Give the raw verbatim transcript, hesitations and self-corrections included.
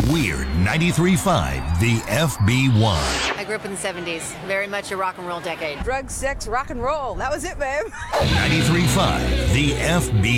We're ninety-three point five, the F B one. I grew up in the seventies. Very much a rock and roll decade. Drugs, sex, rock and roll. That was it, babe. ninety-three point five, the F B